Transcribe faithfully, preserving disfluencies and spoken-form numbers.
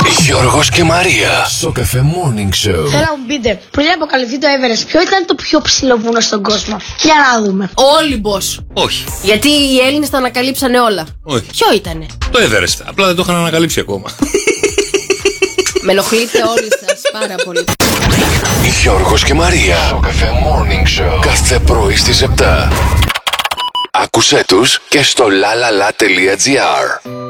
Γιώργος και Μαρία στο Cafe Morning Show. Θέλω να μου πείτε, πριν αποκαλυφθεί το Everest, ποιο ήταν το πιο ψηλό βουνό στον κόσμο? Για να δούμε. Ο Όλυμπος. Όχι. Γιατί οι Έλληνες τα ανακαλύψανε όλα. Όχι. Ποιο ήτανε? Το Everest. Απλά δεν το είχαν ανακαλύψει ακόμα. Με ενοχλείτε όλοι σας πάρα πολύ. Γιώργος και Μαρία στο Cafe Morning Show. Κάθε πρωί στις επτά. Άκουσέ τους και στο lalala.gr.